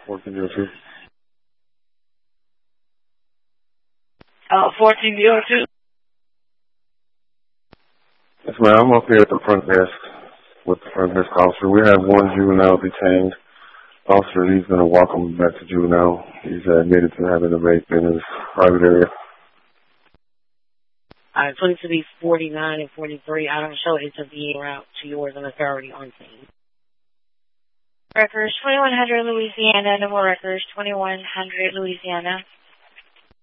1402. 1402. Yes, ma'am. I'm up here at the front desk with the front desk officer. We have one juvenile detained. Officer, he's going to walk him back to juvenile. He's admitted to having a vape in his private area. All right, police to be 49 and 43. I don't show it's a VA route to yours and authority on scene. Records 2100 Louisiana, no more records 2100 Louisiana.